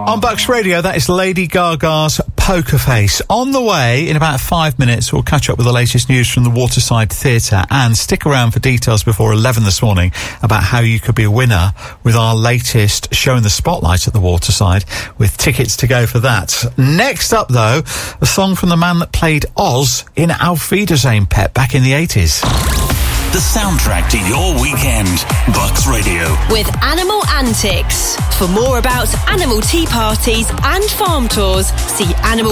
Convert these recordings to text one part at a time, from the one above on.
On Bucks Radio, that is Lady Gaga's Poker Face. On the way, in about 5 minutes, we'll catch up with the latest news from the Waterside Theatre, and stick around for details before 11 this morning about how you could be a winner with our latest show in the spotlight at the Waterside, with tickets to go for that. Next up, though, a song from the man that played Oz in Auf Wiedersehen, Pet, back in the 80s. The soundtrack to your weekend. Bucks Radio. With Animal Antics. For more about animal tea parties and farm tours, see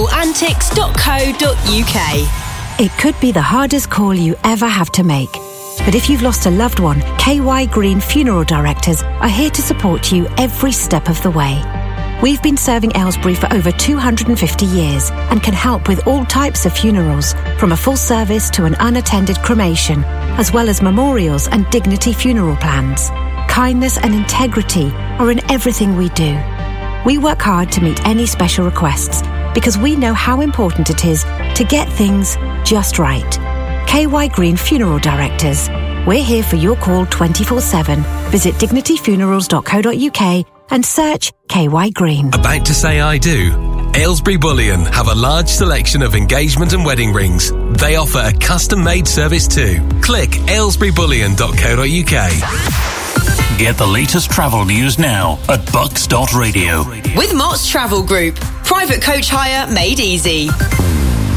animalantics.co.uk. It could be the hardest call you ever have to make. But if you've lost a loved one, KY Green Funeral Directors are here to support you every step of the way. We've been serving Aylesbury for over 250 years and can help with all types of funerals, from a full service to an unattended cremation, as well as memorials and dignity funeral plans. Kindness and integrity are in everything we do. We work hard to meet any special requests because we know how important it is to get things just right. KY Green Funeral Directors. We're here for your call 24/7. Visit dignityfunerals.co.uk and search KY Green. About to say I do? Aylesbury Bullion have a large selection of engagement and wedding rings. They offer a custom-made service too. Click aylesburybullion.co.uk. Get the latest travel news now at bucks.radio. With Mott's Travel Group. Private coach hire made easy.